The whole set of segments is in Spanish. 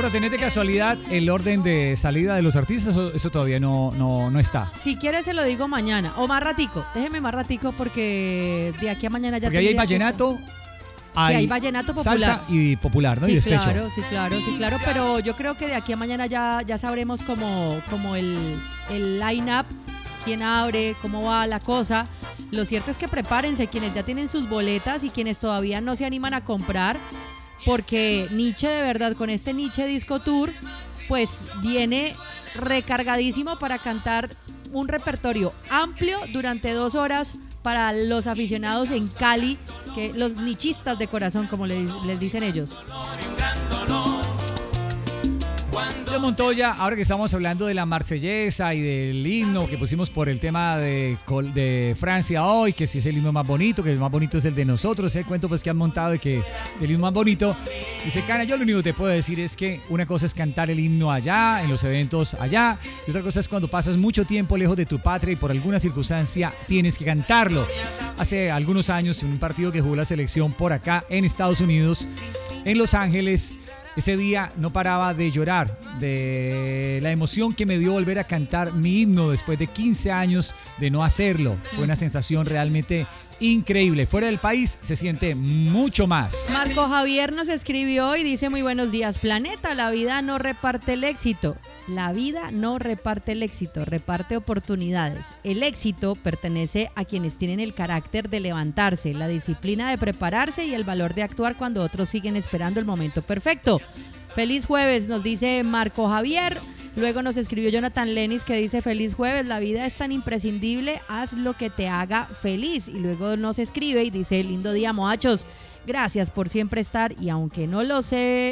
Ahora, ¿tenés de casualidad el orden de salida de los artistas o eso todavía no está? Si quieres se lo digo mañana o más ratico. Déjeme más ratico porque de aquí a mañana ya. Porque ahí hay vallenato. Hay vallenato popular. Salsa y popular, ¿no? Sí, y despecho. Claro. Pero yo creo que de aquí a mañana ya sabremos como el line-up, quién abre, cómo va la cosa. Lo cierto es que prepárense quienes ya tienen sus boletas y quienes todavía no se animan a comprar, porque Nietzsche, de verdad, con este Nietzsche Disco Tour, pues viene recargadísimo para cantar un repertorio amplio durante 2 horas para los aficionados en Cali, que los nichistas de corazón, como les dicen ellos. Yo Montoya, ahora que estamos hablando de la marsellesa y del himno que pusimos por el tema de Francia hoy, que si es el himno más bonito, que el más bonito es el de nosotros, el cuento pues que han montado de que el himno más bonito. Dice Cana, yo lo único que te puedo decir es que una cosa es cantar el himno allá, en los eventos allá, y otra cosa es cuando pasas mucho tiempo lejos de tu patria y por alguna circunstancia tienes que cantarlo. Hace algunos años, en un partido que jugó la selección por acá en Estados Unidos, en Los Ángeles, ese día no paraba de llorar, de la emoción que me dio volver a cantar mi himno después de 15 años de no hacerlo. Fue una sensación realmente increíble. Fuera del país se siente mucho más. Marco Javier nos escribió y dice: muy buenos días, planeta, la vida no reparte el éxito. La vida no reparte el éxito, reparte oportunidades. El éxito pertenece a quienes tienen el carácter de levantarse, la disciplina de prepararse y el valor de actuar cuando otros siguen esperando el momento perfecto. Feliz jueves, nos dice Marco Javier. Luego nos escribió Jonathan Lenis que dice: feliz jueves, la vida es tan imprescindible, haz lo que te haga feliz. Y luego nos escribe y dice: lindo día, moachos, gracias por siempre estar y aunque no lo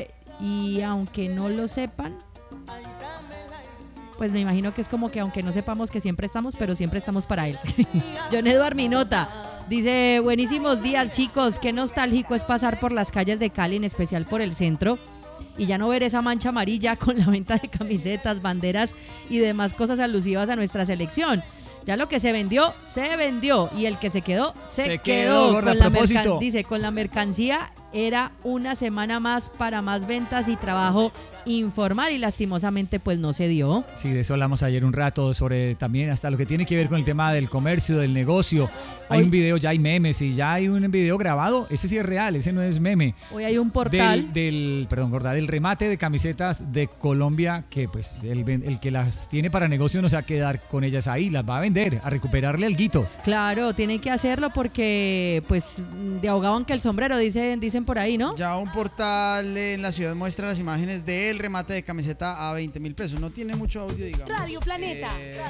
sepan, pues me imagino que es como que aunque no sepamos que siempre estamos, pero siempre estamos para él. John Eduard Minota dice: buenísimos días, chicos, qué nostálgico es pasar por las calles de Cali, en especial por el centro, y ya no ver esa mancha amarilla con la venta de camisetas, banderas y demás cosas alusivas a nuestra selección. Ya lo que se vendió y el que se quedó, se quedó. Gorda, Dice, con la mercancía era una semana más para más ventas y trabajo informal y lastimosamente pues no se dio. Sí, de eso hablamos ayer un rato, sobre también hasta lo que tiene que ver con el tema del comercio, del negocio. Hay un video, ya hay memes y ya hay un video grabado, ese sí es real, ese no es meme. Hoy hay un portal del remate de camisetas de Colombia, que pues el que las tiene para negocio no se va a quedar con ellas ahí, las va a vender, a recuperarle alguito. Claro, tienen que hacerlo porque pues de ahogado aunque el sombrero, dicen por ahí, ¿no? Ya un portal en la ciudad muestra las imágenes del remate de camiseta a 20 mil pesos. No tiene mucho audio, digamos. Radio Planeta.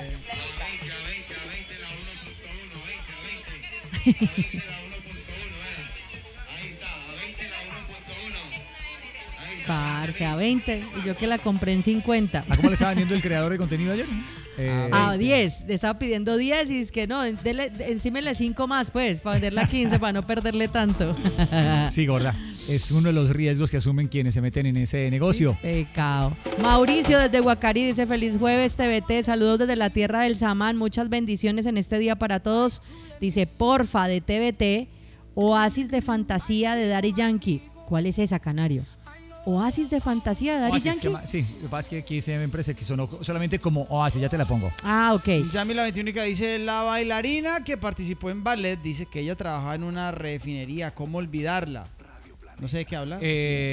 Parce, a 20 y yo que la compré en 50. ¿A cómo le estaba vendiendo el creador de contenido ayer? A 10, le estaba pidiendo 10 y es que no, encímele 5 más pues, para venderla a 15, para no perderle tanto. Sí, gorda, es uno de los riesgos que asumen quienes se meten en ese negocio. Sí, pecado. Mauricio desde Guacarí dice: feliz jueves TVT, saludos desde la tierra del Samán, muchas bendiciones en este día para todos. Dice: porfa, de TVT, Oasis de Fantasía de Daddy Yankee. ¿Cuál es esa, Canario? Oasis de Fantasía de Daddy Yankee. Sí, lo que pasa es que aquí siempre se sonó solamente como Oasis, ya te la pongo. Ah, ok. Yami la 21 dice: la bailarina que participó en ballet dice que ella trabajaba en una refinería, ¿cómo olvidarla? No sé de qué habla.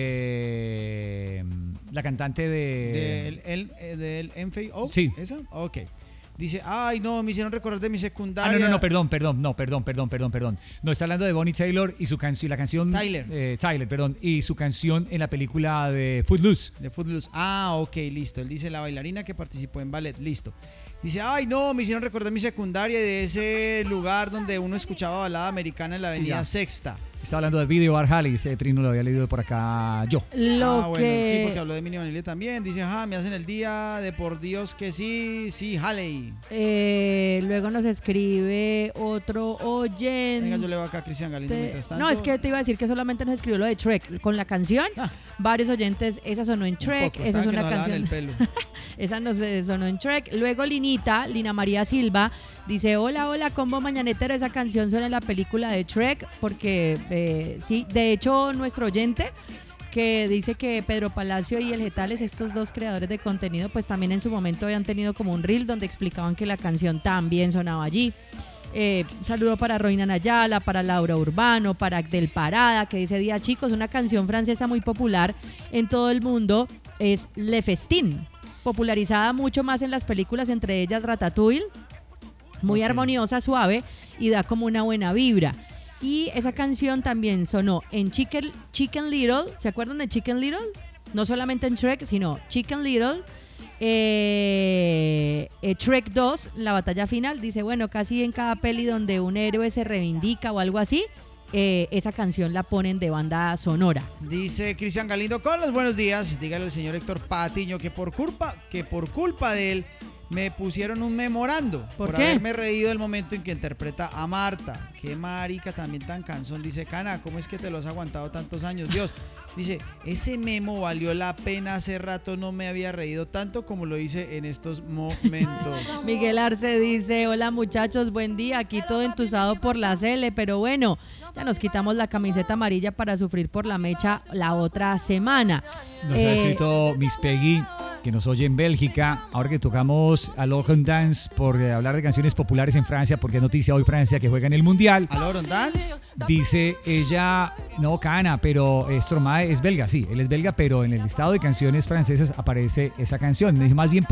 La cantante del MFAO. Sí. ¿Esa? Ok. Dice: ay, no, me hicieron recordar de mi secundaria. Perdón. No, está hablando de Bonnie Tyler y su canción, la canción Tyler, y su canción en la película de Footloose. De Footloose. Ah, ok, listo. Él dice: la bailarina que participó en ballet, listo. Dice: ay, no, me hicieron recordar mi secundaria y de ese lugar donde uno escuchaba balada americana en la avenida Sexta. Está hablando del video Bar Halley, ese trino lo había leído por acá yo. Bueno, sí, porque habló de Mini Vanille también. Dice: me hacen el día de por Dios que sí, Halley. Luego nos escribe otro oyente. Venga, yo le voy acá a Cristian Galindo mientras tanto. No, es que te iba a decir que solamente nos escribió lo de Shrek. Con la canción, varios oyentes, esa sonó en Shrek, esa es una canción. El pelo. Esa nos sonó en Shrek. Luego Lina María Silva, dice: hola, combo mañanetero, esa canción suena en la película de Shrek, porque sí, de hecho nuestro oyente que dice que Pedro Palacio y El Getales, estos dos creadores de contenido, pues también en su momento habían tenido como un reel donde explicaban que la canción también sonaba allí. Saludo para Roina Nayala, para Laura Urbano, para Del Parada, que dice: día chicos, una canción francesa muy popular en todo el mundo es Le Festin, popularizada mucho más en las películas, entre ellas Ratatouille, muy armoniosa, suave y da como una buena vibra. Y esa canción también sonó en Chicken Little. ¿Se acuerdan de Chicken Little? No solamente en Shrek, sino Chicken Little. Shrek 2, la batalla final. Dice, bueno, casi en cada peli donde un héroe se reivindica o algo así, esa canción la ponen de banda sonora. Dice Cristian Galindo, con los buenos días, dígale al señor Héctor Patiño que por culpa de él me pusieron un memorando por haberme reído el momento en que interpreta a Marta. Qué marica, también tan cansón. Dice, Cana, ¿cómo es que te lo has aguantado tantos años? Dios, dice, ese memo valió la pena. Hace rato no me había reído tanto como lo hice en estos momentos. Miguel Arce dice, hola muchachos, buen día, aquí todo entusado por la Cele, pero bueno, ya nos quitamos la camiseta amarilla para sufrir por la mecha la otra semana. Nos ha escrito Miss Peggy, que nos oye en Bélgica, ahora que tocamos a Laurent Dance por hablar de canciones populares en Francia, porque es noticia hoy Francia que juega en el Mundial. ¿A Laurent Dance? Dice ella, no, Cana, pero Stromae es belga, sí, él es belga, pero en el listado de canciones francesas aparece esa canción. Más bien